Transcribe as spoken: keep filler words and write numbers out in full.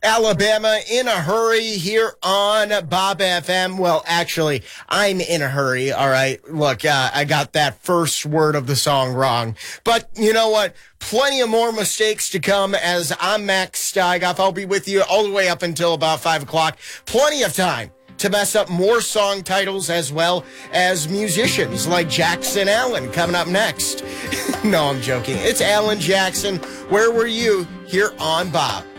Alabama in a hurry here on Bob F M. Well, actually, I'm in a hurry. All right. Look, uh, I got that first word of the song wrong. But you know what? Plenty of more mistakes to come as I'm Max Steigoff. I'll be with you all the way up until about five o'clock. Plenty of time to mess up more song titles as well as musicians like Jackson Allen coming up next. No, I'm joking. It's Alan Jackson. Where were you here on Bob?